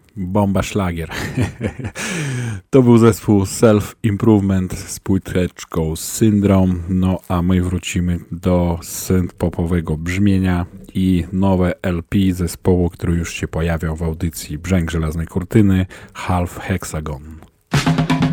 Bomba szlagier. To był zespół Self Improvement z płyteczką Syndrome, no a my wrócimy do synth-popowego brzmienia i nowe LP zespołu, który już się pojawiał w audycji Brzęk Żelaznej Kurtyny, Half Hexagon.